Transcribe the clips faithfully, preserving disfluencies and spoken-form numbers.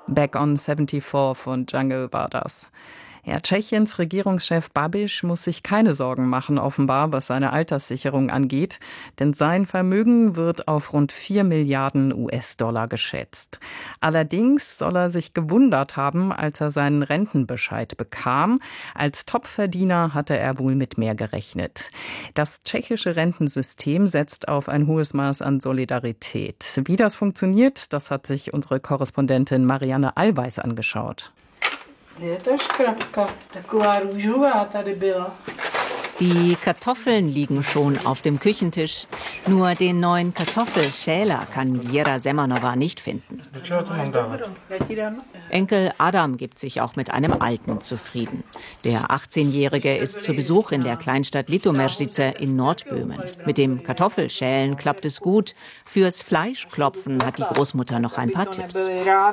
Back on seventy-four von Jungle war das. Ja, Tschechiens Regierungschef Babiš muss sich keine Sorgen machen, offenbar, was seine Alterssicherung angeht, denn sein Vermögen wird auf rund vier Milliarden U S-Dollar geschätzt. Allerdings soll er sich gewundert haben, als er seinen Rentenbescheid bekam. Als Topverdiener hatte er wohl mit mehr gerechnet. Das tschechische Rentensystem setzt auf ein hohes Maß an Solidarität. Wie das funktioniert, das hat sich unsere Korrespondentin Marianne Allweis angeschaut. Die Kartoffeln liegen schon auf dem Küchentisch. Nur den neuen Kartoffelschäler kann Věra Zemanova nicht finden. Enkel Adam gibt sich auch mit einem Alten zufrieden. Der achtzehnjährige ist zu Besuch in der Kleinstadt Litoměřice in Nordböhmen. Mit dem Kartoffelschälen klappt es gut. Fürs Fleischklopfen hat die Großmutter noch ein paar Tipps.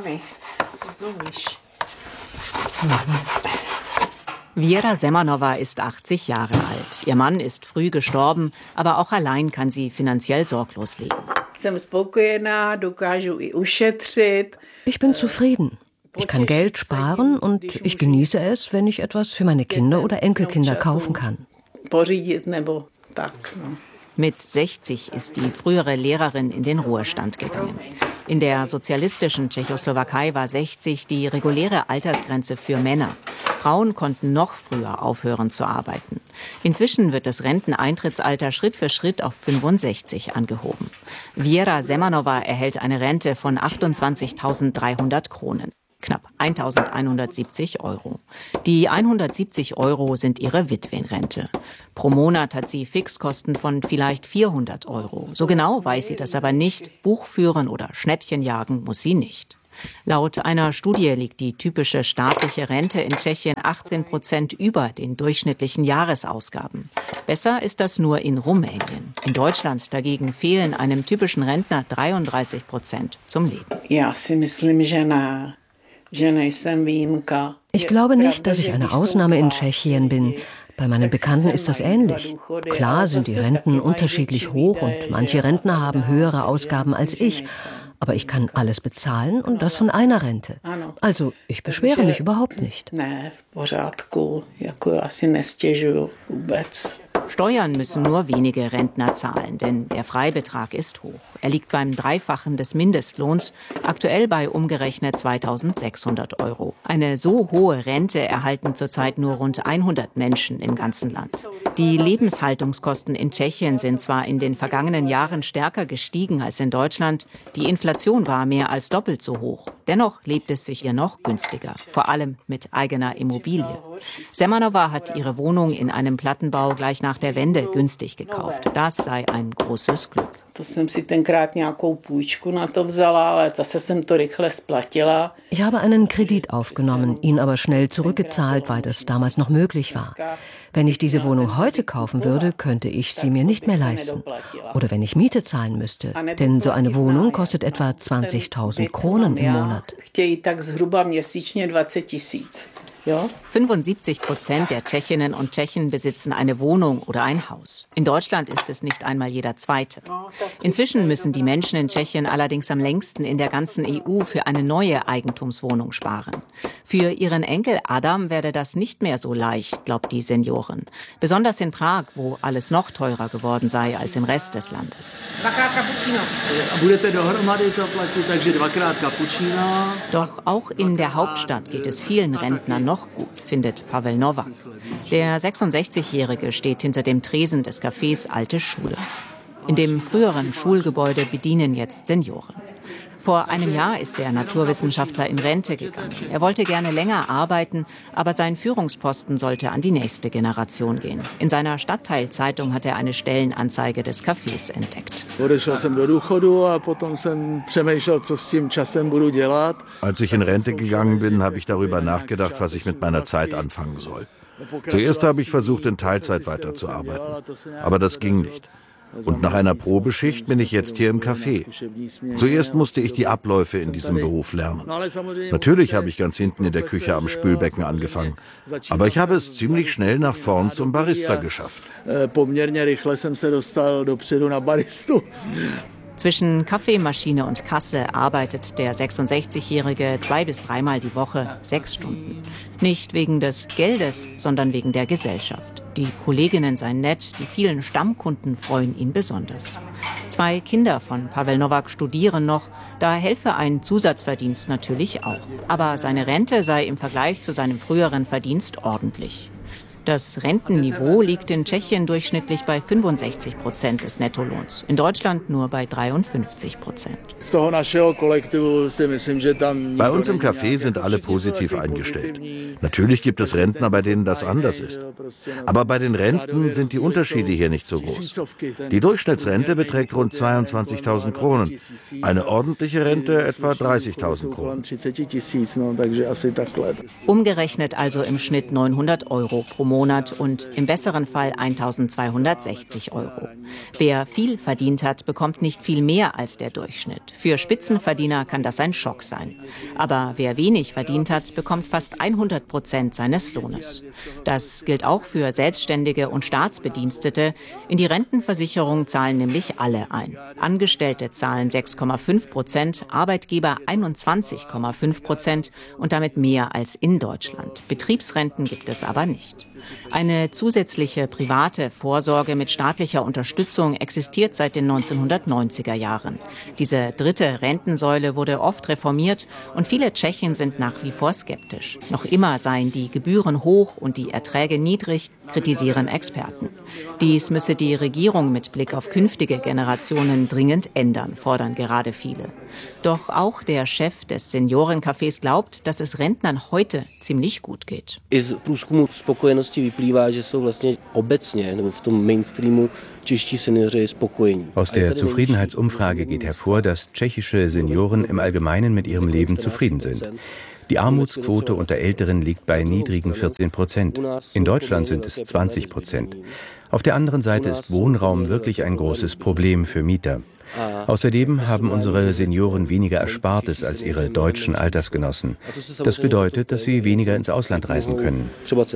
Věra Zemanova ist achtzig Jahre alt. Ihr Mann ist früh gestorben, aber auch allein kann sie finanziell sorglos leben. Ich bin zufrieden. Ich kann Geld sparen und ich genieße es, wenn ich etwas für meine Kinder oder Enkelkinder kaufen kann. Mit sechzig ist die frühere Lehrerin in den Ruhestand gegangen. In der sozialistischen Tschechoslowakei war sechzig die reguläre Altersgrenze für Männer. Frauen konnten noch früher aufhören zu arbeiten. Inzwischen wird das Renteneintrittsalter Schritt für Schritt auf fünfundsechzig angehoben. Věra Zemanova erhält eine Rente von achtundzwanzigtausenddreihundert Kronen. Knapp eintausendeinhundertsiebzig Euro. Die hundertsiebzig Euro sind ihre Witwenrente. Pro Monat hat sie Fixkosten von vielleicht vierhundert Euro. So genau weiß sie das aber nicht. Buch führen oder Schnäppchen jagen muss sie nicht. Laut einer Studie liegt die typische staatliche Rente in Tschechien achtzehn Prozent über den durchschnittlichen Jahresausgaben. Besser ist das nur in Rumänien. In Deutschland dagegen fehlen einem typischen Rentner dreiunddreißig Prozent zum Leben. Ja, si myslím, že ne. Ich glaube nicht, dass ich eine Ausnahme in Tschechien bin. Bei meinen Bekannten ist das ähnlich. Klar sind die Renten unterschiedlich hoch und manche Rentner haben höhere Ausgaben als ich. Aber ich kann alles bezahlen und das von einer Rente. Also ich beschwere mich überhaupt nicht. Steuern müssen nur wenige Rentner zahlen, denn der Freibetrag ist hoch. Er liegt beim Dreifachen des Mindestlohns, aktuell bei umgerechnet zweitausendsechshundert Euro. Eine so hohe Rente erhalten zurzeit nur rund hundert Menschen im ganzen Land. Die Lebenshaltungskosten in Tschechien sind zwar in den vergangenen Jahren stärker gestiegen als in Deutschland, die Inflation war mehr als doppelt so hoch. Dennoch lebt es sich ihr noch günstiger, vor allem mit eigener Immobilie. Zemanova hat ihre Wohnung in einem Plattenbau gleich nach der Wende günstig gekauft. Das sei ein großes Glück. Ich habe einen Kredit aufgenommen, ihn aber schnell zurückgezahlt, weil das damals noch möglich war. Wenn ich diese Wohnung heute kaufen würde, könnte ich sie mir nicht mehr leisten. Oder wenn ich Miete zahlen müsste. Denn so eine Wohnung kostet etwa zwanzigtausend Kronen im Monat. fünfundsiebzig Prozent der Tschechinnen und Tschechen besitzen eine Wohnung oder ein Haus. In Deutschland ist es nicht einmal jeder Zweite. Inzwischen müssen die Menschen in Tschechien allerdings am längsten in der ganzen E U für eine neue Eigentumswohnung sparen. Für ihren Enkel Adam werde das nicht mehr so leicht, glaubt die Seniorin. Besonders in Prag, wo alles noch teurer geworden sei als im Rest des Landes. Doch auch in der Hauptstadt geht es vielen Rentnern noch gut, findet Pavel Nowak. Der sechsundsechzigjährige steht hinter dem Tresen des Cafés Alte Schule. In dem früheren Schulgebäude bedienen jetzt Senioren. Vor einem Jahr ist der Naturwissenschaftler in Rente gegangen. Er wollte gerne länger arbeiten, aber sein Führungsposten sollte an die nächste Generation gehen. In seiner Stadtteilzeitung hat er eine Stellenanzeige des Cafés entdeckt. Als ich in Rente gegangen bin, habe ich darüber nachgedacht, was ich mit meiner Zeit anfangen soll. Zuerst habe ich versucht, in Teilzeit weiterzuarbeiten. Aber das ging nicht. Und nach einer Probeschicht bin ich jetzt hier im Café. Zuerst musste ich die Abläufe in diesem Beruf lernen. Natürlich habe ich ganz hinten in der Küche am Spülbecken angefangen. Aber ich habe es ziemlich schnell nach vorn zum Barista geschafft. Zwischen Kaffeemaschine und Kasse arbeitet der sechsundsechzigjährige zwei bis dreimal die Woche, sechs Stunden. Nicht wegen des Geldes, sondern wegen der Gesellschaft. Die Kolleginnen seien nett, die vielen Stammkunden freuen ihn besonders. Zwei Kinder von Pavel Nowak studieren noch, da helfe ein Zusatzverdienst natürlich auch. Aber seine Rente sei im Vergleich zu seinem früheren Verdienst ordentlich. Das Rentenniveau liegt in Tschechien durchschnittlich bei fünfundsechzig Prozent des Nettolohns, in Deutschland nur bei dreiundfünfzig Prozent. Bei uns im Café sind alle positiv eingestellt. Natürlich gibt es Rentner, bei denen das anders ist. Aber bei den Renten sind die Unterschiede hier nicht so groß. Die Durchschnittsrente beträgt rund zweiundzwanzigtausend Kronen. Eine ordentliche Rente etwa dreißigtausend Kronen. Umgerechnet also im Schnitt neunhundert Euro pro Monat. Monat und im besseren Fall eintausendzweihundertsechzig Euro. Wer viel verdient hat, bekommt nicht viel mehr als der Durchschnitt. Für Spitzenverdiener kann das ein Schock sein. Aber wer wenig verdient hat, bekommt fast hundert Prozent seines Lohnes. Das gilt auch für Selbstständige und Staatsbedienstete. In die Rentenversicherung zahlen nämlich alle ein. Angestellte zahlen sechs Komma fünf Prozent, Arbeitgeber einundzwanzig Komma fünf Prozent und damit mehr als in Deutschland. Betriebsrenten gibt es aber nicht. Eine zusätzliche private Vorsorge mit staatlicher Unterstützung existiert seit den neunzehnhundertneunziger Jahren. Diese dritte Rentensäule wurde oft reformiert und viele Tschechen sind nach wie vor skeptisch. Noch immer seien die Gebühren hoch und die Erträge niedrig, kritisieren Experten. Dies müsse die Regierung mit Blick auf künftige Generationen dringend ändern, fordern gerade viele. Doch auch der Chef des Seniorencafés glaubt, dass es Rentnern heute ziemlich gut geht. Aus der Zufriedenheitsumfrage geht hervor, dass tschechische Senioren im Allgemeinen mit ihrem Leben zufrieden sind. Die Armutsquote unter Älteren liegt bei niedrigen vierzehn Prozent. In Deutschland sind es zwanzig Prozent. Auf der anderen Seite ist Wohnraum wirklich ein großes Problem für Mieter. Außerdem haben unsere Senioren weniger Erspartes als ihre deutschen Altersgenossen. Das bedeutet, dass sie weniger ins Ausland reisen können.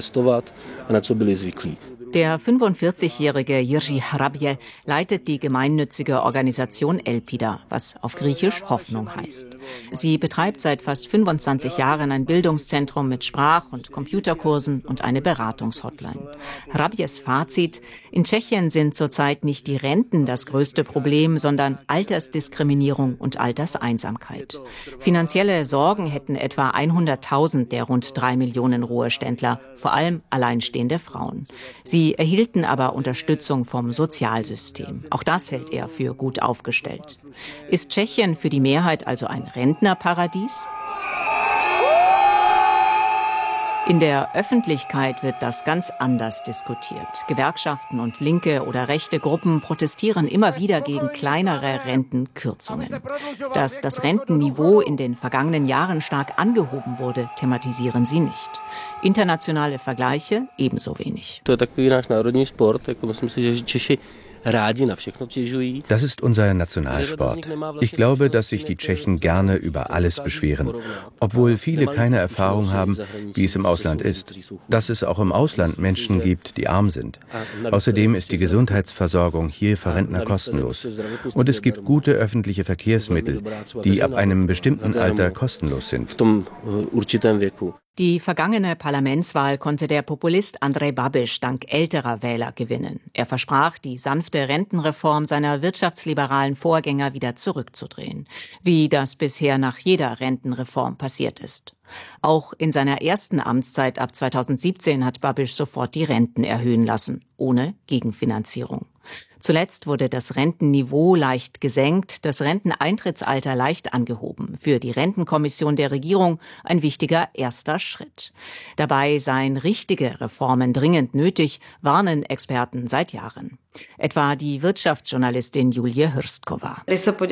Der fünfundvierzigjährige Jiří Hrabě leitet die gemeinnützige Organisation Elpida, was auf Griechisch Hoffnung heißt. Sie betreibt seit fast fünfundzwanzig Jahren ein Bildungszentrum mit Sprach- und Computerkursen und eine Beratungshotline. Hraběs Fazit: In Tschechien sind zurzeit nicht die Renten das größte Problem, sondern Altersdiskriminierung und Alterseinsamkeit. Finanzielle Sorgen hätten etwa hunderttausend der rund drei Millionen Ruheständler, vor allem alleinstehende Frauen. Sie Sie erhielten aber Unterstützung vom Sozialsystem. Auch das hält er für gut aufgestellt. Ist Tschechien für die Mehrheit also ein Rentnerparadies? In der Öffentlichkeit wird das ganz anders diskutiert. Gewerkschaften und linke oder rechte Gruppen protestieren immer wieder gegen kleinere Rentenkürzungen. Dass das Rentenniveau in den vergangenen Jahren stark angehoben wurde, thematisieren sie nicht. Internationale Vergleiche ebenso wenig. Das ist unser Nationalsport. Ich glaube, dass sich die Tschechen gerne über alles beschweren, obwohl viele keine Erfahrung haben, wie es im Ausland ist. Dass es auch im Ausland Menschen gibt, die arm sind. Außerdem ist die Gesundheitsversorgung hier für Rentner kostenlos. Und es gibt gute öffentliche Verkehrsmittel, die ab einem bestimmten Alter kostenlos sind. Die vergangene Parlamentswahl konnte der Populist Andrej Babiš dank älterer Wähler gewinnen. Er versprach, die sanfte Rentenreform seiner wirtschaftsliberalen Vorgänger wieder zurückzudrehen, wie das bisher nach jeder Rentenreform passiert ist. Auch in seiner ersten Amtszeit ab zweitausendsiebzehn hat Babiš sofort die Renten erhöhen lassen, ohne Gegenfinanzierung. Zuletzt wurde das Rentenniveau leicht gesenkt, das Renteneintrittsalter leicht angehoben. Für die Rentenkommission der Regierung ein wichtiger erster Schritt. Dabei seien richtige Reformen dringend nötig, warnen Experten seit Jahren. Etwa die Wirtschaftsjournalistin Julie Hrstkova.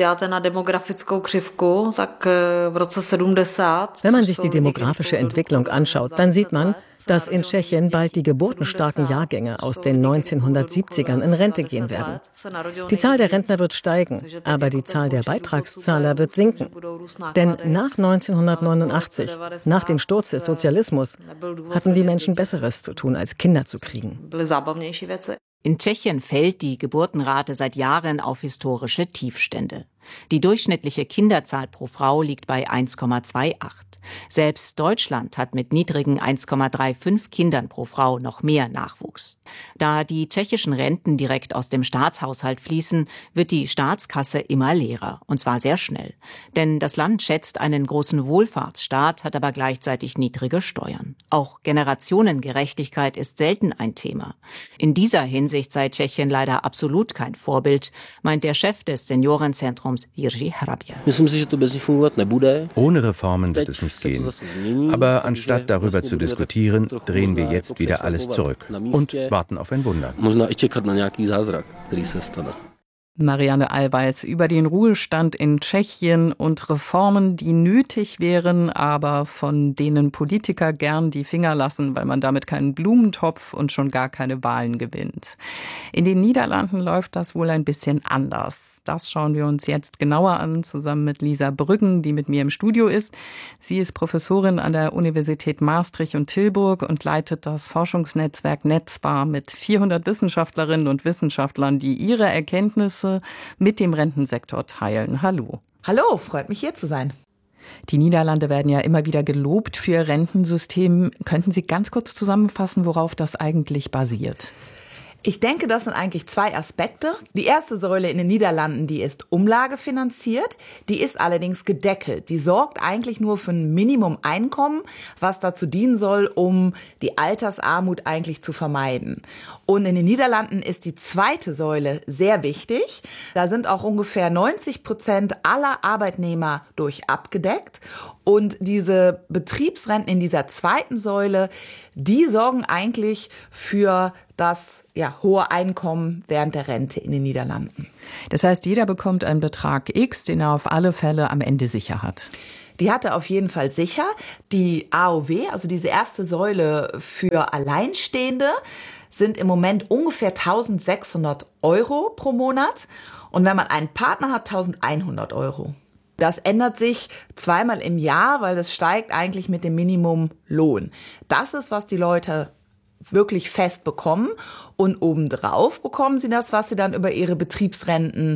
Wenn man sich die demografische Entwicklung anschaut, dann sieht man, dass in Tschechien bald die geburtenstarken Jahrgänge aus den neunzehnhundertsiebzigern in Rente gehen werden. Die Zahl der Rentner wird steigen, aber die Zahl der Beitragszahler wird sinken. Denn nach neunzehnhundertneunundachtzig, nach dem Sturz des Sozialismus, hatten die Menschen Besseres zu tun, als Kinder zu kriegen. In Tschechien fällt die Geburtenrate seit Jahren auf historische Tiefstände. Die durchschnittliche Kinderzahl pro Frau liegt bei eins Komma achtundzwanzig. Selbst Deutschland hat mit niedrigen eins Komma fünfunddreißig Kindern pro Frau noch mehr Nachwuchs. Da die tschechischen Renten direkt aus dem Staatshaushalt fließen, wird die Staatskasse immer leerer, und zwar sehr schnell. Denn das Land schätzt einen großen Wohlfahrtsstaat, hat aber gleichzeitig niedrige Steuern. Auch Generationengerechtigkeit ist selten ein Thema. In dieser Hinsicht sei Tschechien leider absolut kein Vorbild, meint der Chef des Seniorenzentrums Jiří Hrabě. Ohne Reformen wird es nicht gehen. Aber anstatt darüber zu diskutieren, drehen wir jetzt wieder alles zurück und warten auf ein Wunder. Marianne Allweis über den Ruhestand in Tschechien und Reformen, die nötig wären, aber von denen Politiker gern die Finger lassen, weil man damit keinen Blumentopf und schon gar keine Wahlen gewinnt. In den Niederlanden läuft das wohl ein bisschen anders. Das schauen wir uns jetzt genauer an, zusammen mit Lisa Brüggen, die mit mir im Studio ist. Sie ist Professorin an der Universität Maastricht und Tilburg und leitet das Forschungsnetzwerk Netzbar mit vierhundert Wissenschaftlerinnen und Wissenschaftlern, die ihre Erkenntnisse mit dem Rentensektor teilen. Hallo. Hallo, freut mich hier zu sein. Die Niederlande werden ja immer wieder gelobt für ihr Rentensystem. Könnten Sie ganz kurz zusammenfassen, worauf das eigentlich basiert? Ich denke, das sind eigentlich zwei Aspekte. Die erste Säule in den Niederlanden, die ist umlagefinanziert, die ist allerdings gedeckelt. Die sorgt eigentlich nur für ein Minimum-Einkommen, was dazu dienen soll, um die Altersarmut eigentlich zu vermeiden. Und in den Niederlanden ist die zweite Säule sehr wichtig. Da sind auch ungefähr neunzig Prozent aller Arbeitnehmer durch abgedeckt. Und diese Betriebsrenten in dieser zweiten Säule, die sorgen eigentlich für das ja, hohe Einkommen während der Rente in den Niederlanden. Das heißt, jeder bekommt einen Betrag X, den er auf alle Fälle am Ende sicher hat. Die hat er auf jeden Fall sicher. Die A O W, also diese erste Säule für Alleinstehende, sind im Moment ungefähr eintausendsechshundert Euro pro Monat. Und wenn man einen Partner hat, eintausendeinhundert Euro. Das ändert sich zweimal im Jahr, weil das steigt eigentlich mit dem Minimumlohn. Das ist, was die Leute wirklich fest bekommen. Und obendrauf bekommen sie das, was sie dann über ihre Betriebsrenten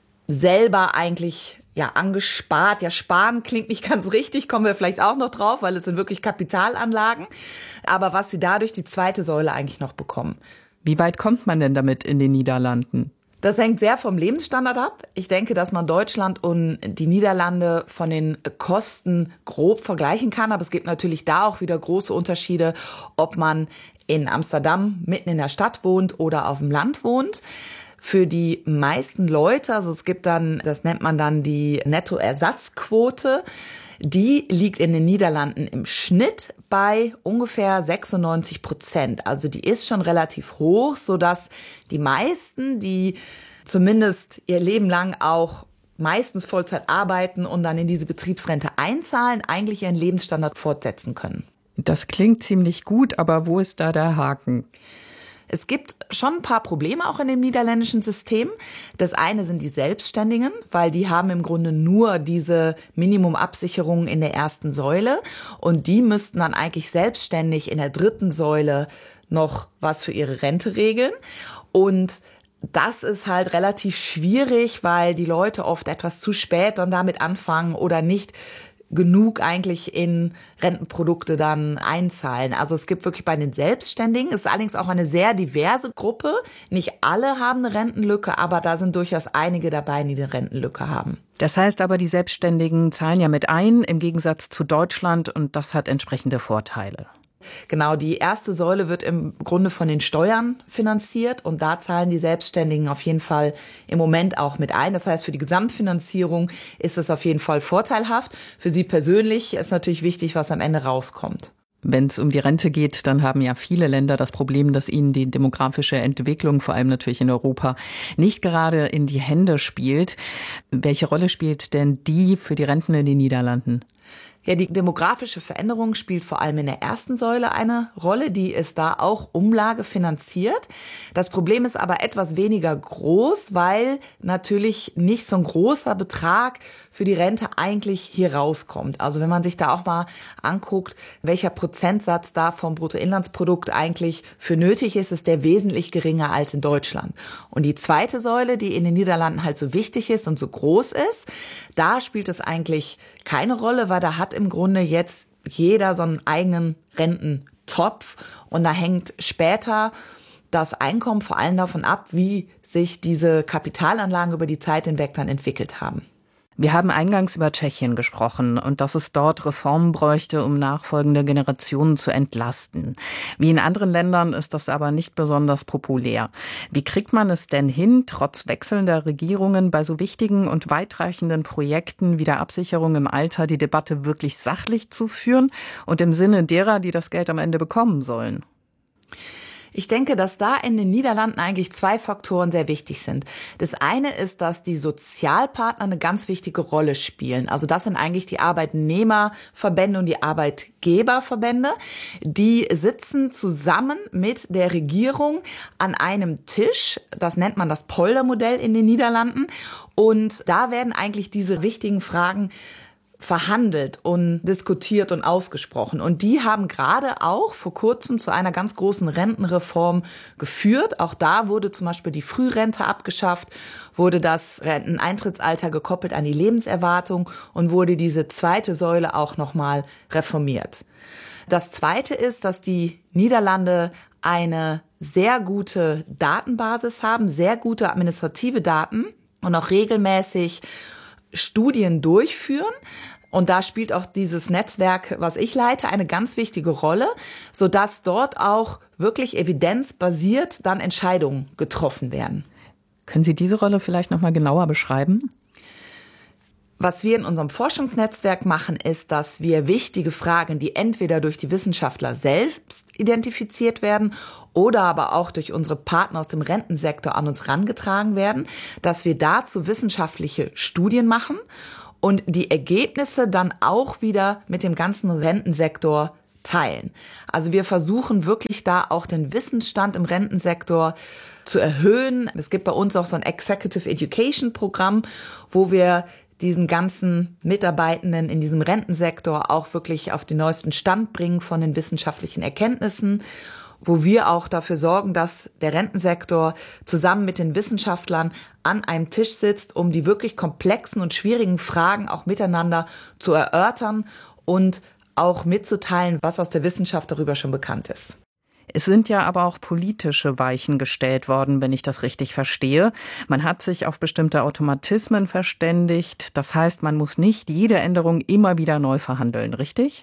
selber eigentlich ja angespart. Ja, sparen klingt nicht ganz richtig, kommen wir vielleicht auch noch drauf, weil es sind wirklich Kapitalanlagen. Aber was sie dadurch die zweite Säule eigentlich noch bekommen. Wie weit kommt man denn damit in den Niederlanden? Das hängt sehr vom Lebensstandard ab. Ich denke, dass man Deutschland und die Niederlande von den Kosten grob vergleichen kann. Aber es gibt natürlich da auch wieder große Unterschiede, ob man in Amsterdam mitten in der Stadt wohnt oder auf dem Land wohnt. Für die meisten Leute, also es gibt dann, das nennt man dann die Nettoersatzquote, die liegt in den Niederlanden im Schnitt bei ungefähr sechsundneunzig Prozent. Also die ist schon relativ hoch, sodass die meisten, die zumindest ihr Leben lang auch meistens Vollzeit arbeiten und dann in diese Betriebsrente einzahlen, eigentlich ihren Lebensstandard fortsetzen können. Das klingt ziemlich gut, aber wo ist da der Haken? Es gibt schon ein paar Probleme auch in dem niederländischen System. Das eine sind die Selbstständigen, weil die haben im Grunde nur diese Minimumabsicherung in der ersten Säule und die müssten dann eigentlich selbstständig in der dritten Säule noch was für ihre Rente regeln. Und das ist halt relativ schwierig, weil die Leute oft etwas zu spät dann damit anfangen oder nicht genug eigentlich in Rentenprodukte dann einzahlen. Also es gibt wirklich bei den Selbstständigen, es ist allerdings auch eine sehr diverse Gruppe. Nicht alle haben eine Rentenlücke, aber da sind durchaus einige dabei, die eine Rentenlücke haben. Das heißt aber, die Selbstständigen zahlen ja mit ein, im Gegensatz zu Deutschland, und das hat entsprechende Vorteile. Genau, die erste Säule wird im Grunde von den Steuern finanziert und da zahlen die Selbstständigen auf jeden Fall im Moment auch mit ein. Das heißt, für die Gesamtfinanzierung ist es auf jeden Fall vorteilhaft. Für Sie persönlich ist natürlich wichtig, was am Ende rauskommt. Wenn es um die Rente geht, dann haben ja viele Länder das Problem, dass ihnen die demografische Entwicklung, vor allem natürlich in Europa, nicht gerade in die Hände spielt. Welche Rolle spielt denn die für die Renten in den Niederlanden? Ja, die demografische Veränderung spielt vor allem in der ersten Säule eine Rolle. Die ist da auch umlagefinanziert. Das Problem ist aber etwas weniger groß, weil natürlich nicht so ein großer Betrag für die Rente eigentlich hier rauskommt. Also wenn man sich da auch mal anguckt, welcher Prozentsatz da vom Bruttoinlandsprodukt eigentlich für nötig ist, ist der wesentlich geringer als in Deutschland. Und die zweite Säule, die in den Niederlanden halt so wichtig ist und so groß ist, da spielt es eigentlich keine Rolle, weil da hat im Grunde jetzt jeder so einen eigenen Rententopf und da hängt später das Einkommen vor allem davon ab, wie sich diese Kapitalanlagen über die Zeit hinweg dann entwickelt haben. Wir haben eingangs über Tschechien gesprochen und dass es dort Reformen bräuchte, um nachfolgende Generationen zu entlasten. Wie in anderen Ländern ist das aber nicht besonders populär. Wie kriegt man es denn hin, trotz wechselnder Regierungen bei so wichtigen und weitreichenden Projekten wie der Absicherung im Alter die Debatte wirklich sachlich zu führen und im Sinne derer, die das Geld am Ende bekommen sollen? Ich denke, dass da in den Niederlanden eigentlich zwei Faktoren sehr wichtig sind. Das eine ist, dass die Sozialpartner eine ganz wichtige Rolle spielen. Also das sind eigentlich die Arbeitnehmerverbände und die Arbeitgeberverbände. Die sitzen zusammen mit der Regierung an einem Tisch. Das nennt man das Poldermodell in den Niederlanden. Und da werden eigentlich diese wichtigen Fragen verhandelt und diskutiert und ausgesprochen. Und die haben gerade auch vor kurzem zu einer ganz großen Rentenreform geführt. Auch da wurde zum Beispiel die Frührente abgeschafft, wurde das Renteneintrittsalter gekoppelt an die Lebenserwartung und wurde diese zweite Säule auch nochmal reformiert. Das Zweite ist, dass die Niederlande eine sehr gute Datenbasis haben, sehr gute administrative Daten und auch regelmäßig Studien durchführen. Und da spielt auch dieses Netzwerk, was ich leite, eine ganz wichtige Rolle, sodass dort auch wirklich evidenzbasiert dann Entscheidungen getroffen werden. Können Sie diese Rolle vielleicht noch mal genauer beschreiben? Was wir in unserem Forschungsnetzwerk machen, ist, dass wir wichtige Fragen, die entweder durch die Wissenschaftler selbst identifiziert werden oder aber auch durch unsere Partner aus dem Rentensektor an uns herangetragen werden, dass wir dazu wissenschaftliche Studien machen und die Ergebnisse dann auch wieder mit dem ganzen Rentensektor teilen. Also wir versuchen wirklich da auch den Wissensstand im Rentensektor zu erhöhen. Es gibt bei uns auch so ein Executive Education Programm, wo wir diesen ganzen Mitarbeitenden in diesem Rentensektor auch wirklich auf den neuesten Stand bringen von den wissenschaftlichen Erkenntnissen, wo wir auch dafür sorgen, dass der Rentensektor zusammen mit den Wissenschaftlern an einem Tisch sitzt, um die wirklich komplexen und schwierigen Fragen auch miteinander zu erörtern und auch mitzuteilen, was aus der Wissenschaft darüber schon bekannt ist. Es sind ja aber auch politische Weichen gestellt worden, wenn ich das richtig verstehe. Man hat sich auf bestimmte Automatismen verständigt. Das heißt, man muss nicht jede Änderung immer wieder neu verhandeln, richtig?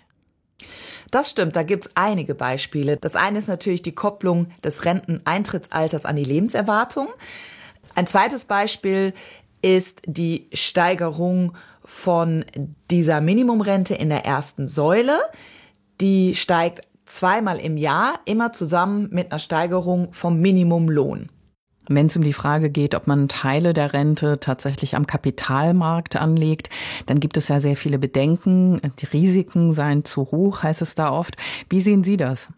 Das stimmt, da gibt's einige Beispiele. Das eine ist natürlich die Kopplung des Renteneintrittsalters an die Lebenserwartung. Ein zweites Beispiel ist die Steigerung von dieser Minimumrente in der ersten Säule. Die steigt zweimal im Jahr, immer zusammen mit einer Steigerung vom Minimumlohn. Wenn es um die Frage geht, ob man Teile der Rente tatsächlich am Kapitalmarkt anlegt, dann gibt es ja sehr viele Bedenken. Die Risiken seien zu hoch, heißt es da oft. Wie sehen Sie das?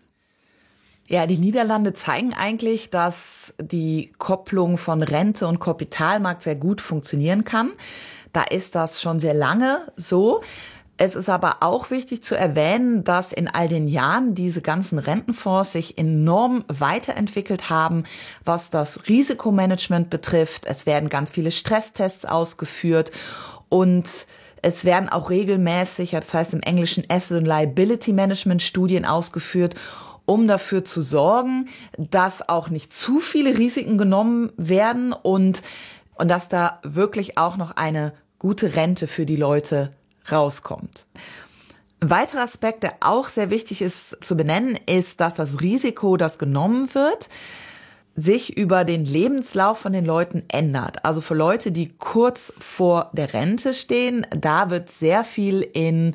Ja, die Niederlande zeigen eigentlich, dass die Kopplung von Rente und Kapitalmarkt sehr gut funktionieren kann. Da ist das schon sehr lange so. Es ist aber auch wichtig zu erwähnen, dass in all den Jahren diese ganzen Rentenfonds sich enorm weiterentwickelt haben, was das Risikomanagement betrifft. Es werden ganz viele Stresstests ausgeführt und es werden auch regelmäßig, das heißt im Englischen Asset and Liability Management Studien ausgeführt, um dafür zu sorgen, dass auch nicht zu viele Risiken genommen werden und, und dass da wirklich auch noch eine gute Rente für die Leute rauskommt. Ein weiterer Aspekt, der auch sehr wichtig ist zu benennen, ist, dass das Risiko, das genommen wird, sich über den Lebenslauf von den Leuten ändert. Also für Leute, die kurz vor der Rente stehen, da wird sehr viel in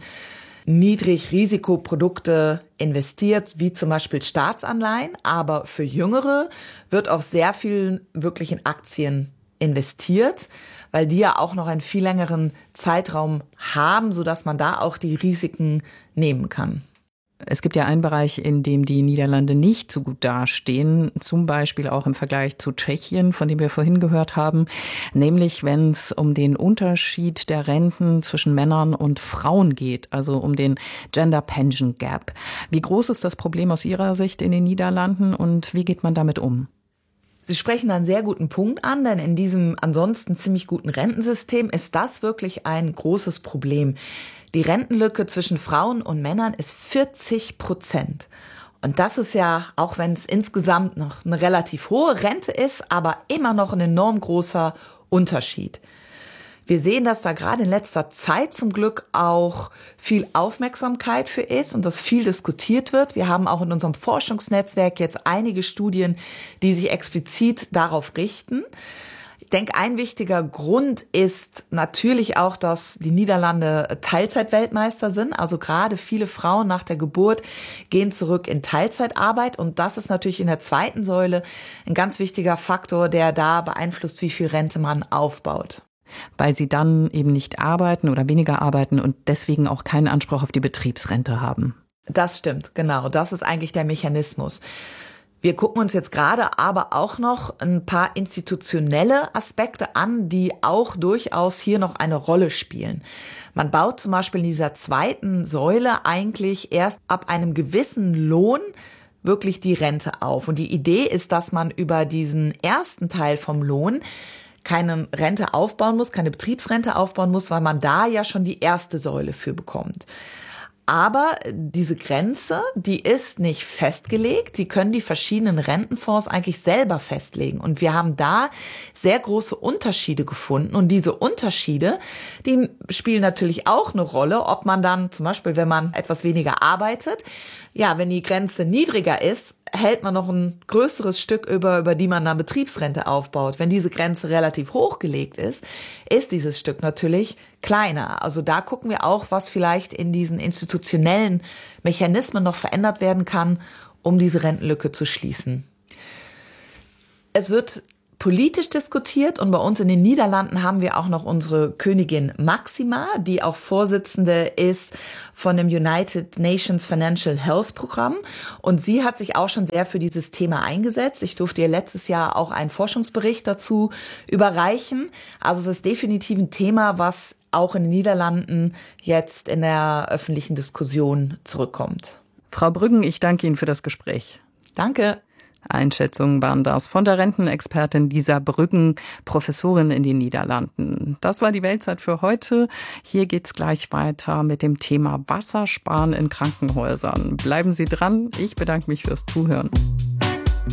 Niedrigrisikoprodukte investiert, wie zum Beispiel Staatsanleihen. Aber für Jüngere wird auch sehr viel wirklich in Aktien investiert, weil die ja auch noch einen viel längeren Zeitraum haben, sodass man da auch die Risiken nehmen kann. Es gibt ja einen Bereich, in dem die Niederlande nicht so gut dastehen, zum Beispiel auch im Vergleich zu Tschechien, von dem wir vorhin gehört haben, nämlich wenn es um den Unterschied der Renten zwischen Männern und Frauen geht, also um den Gender Pension Gap. Wie groß ist das Problem aus Ihrer Sicht in den Niederlanden und wie geht man damit um? Sie sprechen einen sehr guten Punkt an, denn in diesem ansonsten ziemlich guten Rentensystem ist das wirklich ein großes Problem. Die Rentenlücke zwischen Frauen und Männern ist vierzig Prozent. Und das ist ja, auch wenn es insgesamt noch eine relativ hohe Rente ist, aber immer noch ein enorm großer Unterschied. Wir sehen, dass da gerade in letzter Zeit zum Glück auch viel Aufmerksamkeit für ist und dass viel diskutiert wird. Wir haben auch in unserem Forschungsnetzwerk jetzt einige Studien, die sich explizit darauf richten. Ich denke, ein wichtiger Grund ist natürlich auch, dass die Niederlande Teilzeitweltmeister sind. Also gerade viele Frauen nach der Geburt gehen zurück in Teilzeitarbeit. Und das ist natürlich in der zweiten Säule ein ganz wichtiger Faktor, der da beeinflusst, wie viel Rente man aufbaut. Weil sie dann eben nicht arbeiten oder weniger arbeiten und deswegen auch keinen Anspruch auf die Betriebsrente haben. Das stimmt, genau. Das ist eigentlich der Mechanismus. Wir gucken uns jetzt gerade aber auch noch ein paar institutionelle Aspekte an, die auch durchaus hier noch eine Rolle spielen. Man baut zum Beispiel in dieser zweiten Säule eigentlich erst ab einem gewissen Lohn wirklich die Rente auf. Und die Idee ist, dass man über diesen ersten Teil vom Lohn keine Rente aufbauen muss, keine Betriebsrente aufbauen muss, weil man da ja schon die erste Säule für bekommt. Aber diese Grenze, die ist nicht festgelegt. Die können die verschiedenen Rentenfonds eigentlich selber festlegen. Und wir haben da sehr große Unterschiede gefunden. Und diese Unterschiede, die spielen natürlich auch eine Rolle, ob man dann zum Beispiel, wenn man etwas weniger arbeitet, ja, wenn die Grenze niedriger ist, hält man noch ein größeres Stück über, über die man eine Betriebsrente aufbaut. Wenn diese Grenze relativ hoch gelegt ist, ist dieses Stück natürlich kleiner. Also da gucken wir auch, was vielleicht in diesen institutionellen Mechanismen noch verändert werden kann, um diese Rentenlücke zu schließen. Es wird politisch diskutiert und bei uns in den Niederlanden haben wir auch noch unsere Königin Máxima, die auch Vorsitzende ist von dem United Nations Financial Health Programm und sie hat sich auch schon sehr für dieses Thema eingesetzt. Ich durfte ihr letztes Jahr auch einen Forschungsbericht dazu überreichen. Also es ist definitiv ein Thema, was auch in den Niederlanden jetzt in der öffentlichen Diskussion zurückkommt. Frau Brüggen, ich danke Ihnen für das Gespräch. Danke. Einschätzungen waren das von der Rentenexpertin Lisa Brüggen, Professorin in den Niederlanden. Das war die Weltzeit für heute. Hier geht's gleich weiter mit dem Thema Wassersparen in Krankenhäusern. Bleiben Sie dran. Ich bedanke mich fürs Zuhören.